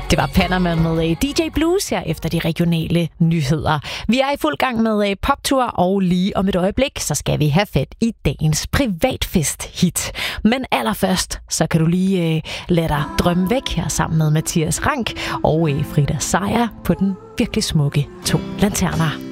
Det var Panama med DJ Blues her efter de regionale nyheder. Vi er i fuld gang med poptur, og lige om et øjeblik, så skal vi have fat i dagens privatfest-hit. Men allerførst, så kan du lige lade dig drømme væk her sammen med Mathias Rank og Frida Sejer på den virkelig smukke 2 Lanterner.